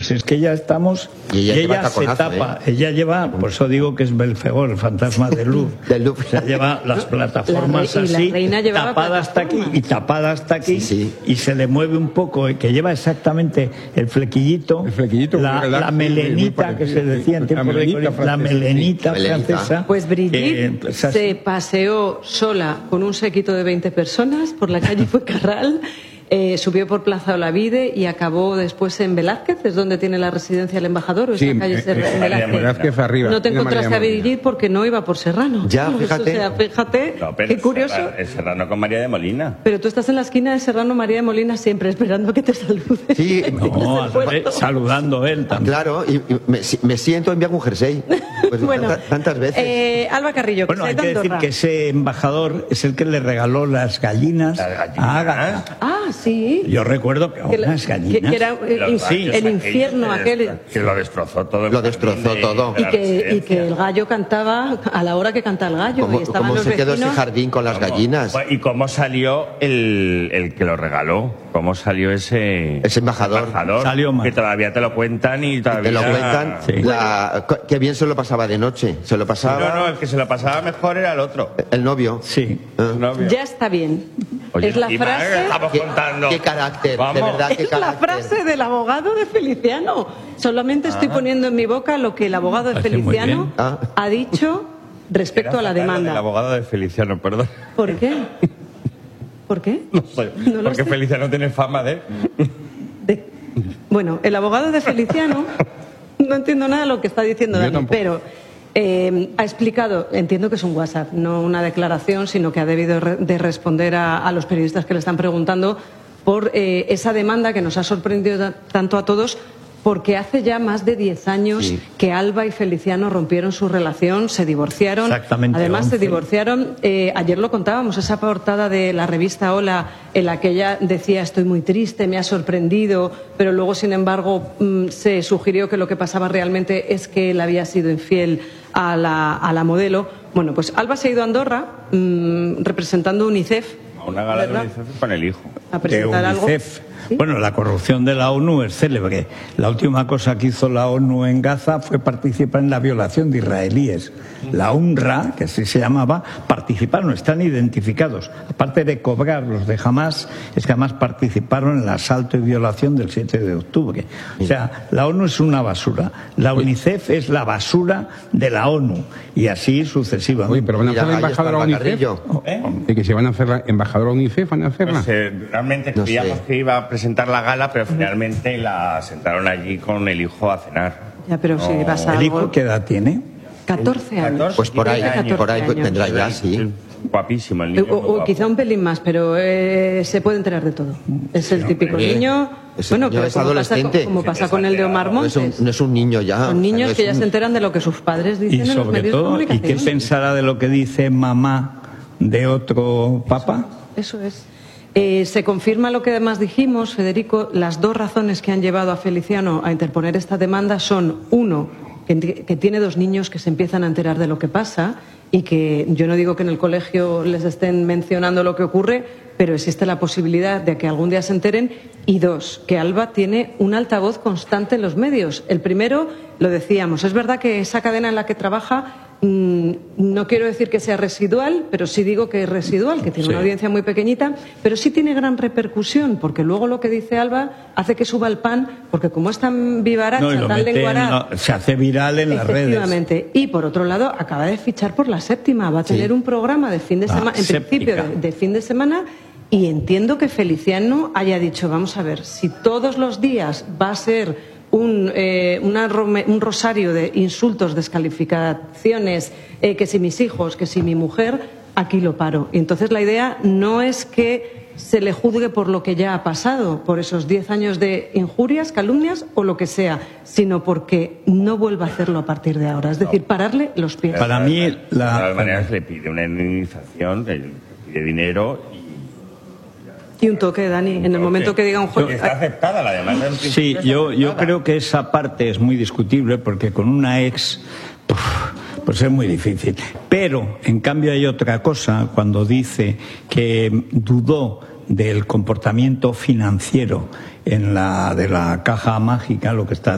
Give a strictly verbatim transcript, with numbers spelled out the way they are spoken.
Pues es que ya estamos... Y ella, y lleva ella taconazo, se tapa, ¿eh? ella lleva, por eso digo que es Belfegor, el fantasma del Louvre. Del Louvre. O sea, lleva las plataformas La re- y la así, reina llevaba tapada hasta aquí y tapada hasta aquí, Sí, sí. y se le mueve un poco, que lleva exactamente el flequillito, El flequillito, la, ¿verdad? la Sí, muy melenita parecido, que se decía en la tiempos de melenita Colin, la francesa, melenita sí. Melenita. francesa. Pues Brigitte eh, pues así. se paseó sola con un séquito de veinte personas por la calle Fuencarral, eh, subió por Plaza Olavide y acabó después en Velázquez, es donde tiene la residencia el embajador, o es Sí, la calle eh, Serra- eh, en Velázquez. Velázquez arriba. No te Una encontraste a María Molina. Brigitte porque no iba por Serrano. Ya, Pues, fíjate. O sea, fíjate, No, pero qué curioso. Serrano, es Serrano con María de Molina. Pero tú estás en la esquina de Serrano María de Molina siempre esperando a que te salude. Sí, No, al revés, puesto. saludando él también. claro, y, y me, si- me siento en un jersey. Pues Bueno, tanta- tantas veces. eh, Alba Carrillo, Bueno, que hay soy que de decir Andorra. que ese embajador es el que le regaló las gallinas, Las gallinas. a Ágata. Ah, sí. Yo recuerdo que, Que la- unas que- gallinas. que era eh, Los in- gallos el aquellos infierno que- aquel. Que lo destrozó todo. el Lo destrozó jardín de- todo. de Y la que, y residencia. que el gallo cantaba a la hora que canta el gallo. ¿Cómo, y estaban cómo los se quedó ese vecinos. jardín con las gallinas? ¿Y cómo salió el, el que lo regaló? ¿Cómo salió ese, Ese embajador. Salió mal. Que todavía te lo cuentan y todavía... Te lo cuentan. Sí. La, qué bien se lo pasaba de noche. Se lo pasaba No, no, el que se lo pasaba mejor era el otro. el novio. Sí. Ah. El novio. Ya está bien. Oye, es la encima, ¿eh? frase. Estamos Qué, contando. qué carácter, de Vamos. verdad, qué Es la carácter. frase del abogado de Feliciano. Solamente estoy poniendo en mi boca lo que el abogado de Parece muy Feliciano bien. Ah. ha dicho respecto Era a la fatal lo del demanda. abogado de Feliciano, perdón. ¿Por qué? ¿Por qué? No sé. No lo Porque sé. Feliciano tiene fama de... De- Bueno, el abogado de Feliciano, no entiendo nada de lo que está diciendo Yo Dani, tampoco. pero eh, ha explicado, entiendo que es un WhatsApp, no una declaración, sino que ha debido re- de responder a, a los periodistas que le están preguntando por eh, esa demanda que nos ha sorprendido ta- tanto a todos, porque hace ya más de diez años Sí. que Alba y Feliciano rompieron su relación, se divorciaron. Exactamente, Además, se once. divorciaron. eh, ayer lo contábamos, esa portada de la revista Hola, en la que ella decía: estoy muy triste, me ha sorprendido, pero luego, sin embargo, mm, se sugirió que lo que pasaba realmente es que él había sido infiel a la, a la modelo. Bueno, pues Alba se ha ido a Andorra mm, representando a UNICEF. A una gala de ¿verdad? UNICEF con el hijo. A De presentar algo. UNICEF. ¿Sí? Bueno, la corrupción de la ONU es célebre. La última cosa que hizo la ONU en Gaza fue participar en la violación de israelíes. La UNRWA, que así se llamaba, participaron, están identificados. Aparte de cobrar los de Hamas, es que además participaron en el asalto y violación del siete de octubre. O sea, la ONU es una basura. La UNICEF es la basura de la ONU. Y así sucesivamente. Oye, pero van a Mira, hacer la ahí está embajadora a Alba UNICEF. Carrillo. ¿Eh? ¿Y que se van a hacer la embajadora a UNICEF? ¿Van a hacerla? Pues, eh, realmente No creíamos sé. que iba a presentar la gala, pero finalmente la sentaron allí con el hijo a cenar. Ya, pero si No. pasa ¿El hijo algo. qué edad tiene? catorce años. Pues por ahí, catorce por ahí años. tendrá ya, sí. Guapísimo el Eh, niño. O, muy o guapo. quizá un pelín más, pero eh, se puede enterar de todo. Es el típico hombre. niño. Ese Bueno, niño pero es como pasa, adolescente. como pasa Se con el de Omar No es, Montes. un, no es un niño ya. Son niños No es que ya un- se enteran de lo que sus padres dicen Y en los sobre medios de todo, ¿y qué comunicación. pensará de lo que dice mamá de otro papá? Eso es. Eh, se confirma lo que además dijimos, Federico. Las dos razones que han llevado a Feliciano a interponer esta demanda son, uno, que, que tiene dos niños que se empiezan a enterar de lo que pasa y que yo no digo que en el colegio les estén mencionando lo que ocurre, pero existe la posibilidad de que algún día se enteren. Y dos, que Alba tiene un altavoz constante en los medios. El primero, lo decíamos, es verdad que esa cadena en la que trabaja, mmm, no quiero decir que sea residual, pero sí digo que es residual, que tiene Sí. una audiencia muy pequeñita, pero sí tiene gran repercusión, porque luego lo que dice Alba hace que suba el pan, porque como es tan vivaracha, No, y lo tan mete en lenguaraz, la- se hace viral en las redes. efectivamente. Y por otro lado, acaba de fichar por la séptima, va a tener Sí. un programa de fin de La semana, en principio séptica. de, de fin de semana. Y entiendo que Feliciano haya dicho, vamos a ver, si todos los días va a ser un, eh, una rome- un rosario de insultos, descalificaciones, eh, que si mis hijos, que si mi mujer, aquí lo paro. Y entonces la idea no es que se le juzgue por lo que ya ha pasado, por esos diez años de injurias, calumnias o lo que sea, sino porque no vuelva a hacerlo a partir de ahora. Es decir, pararle los pies. Para mí, De la- todas maneras, le pide una indemnización, le pide dinero y Y un toque, Dani, en el momento que diga un juez... está aceptada la demanda. en Sí, principio está yo, yo aceptada. creo que esa parte es muy discutible porque con una ex, puf, pues es muy difícil. Pero, en cambio, hay otra cosa cuando dice que dudó del comportamiento financiero en la de la caja mágica, lo que está